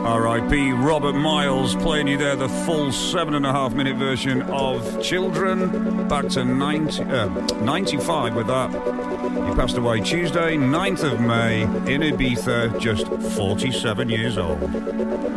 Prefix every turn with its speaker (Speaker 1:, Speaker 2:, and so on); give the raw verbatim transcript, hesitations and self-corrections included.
Speaker 1: R I P Robert Miles, playing you there the full seven and a half minute version of Children. Back to ninety, uh, ninety-five with that. He passed away Tuesday, ninth of May, in Ibiza, just forty-seven years old.